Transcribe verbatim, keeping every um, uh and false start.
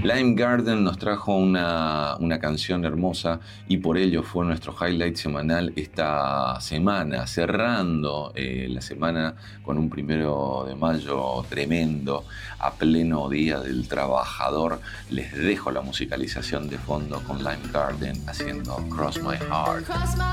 Lime Garden nos trajo una, una canción hermosa y por ello fue nuestro highlight semanal esta semana, cerrando eh, la semana con un primero de mayo tremendo, a pleno Día del Trabajador. Les dejo la musicalización de fondo con Lime Garden haciendo Cross My Heart.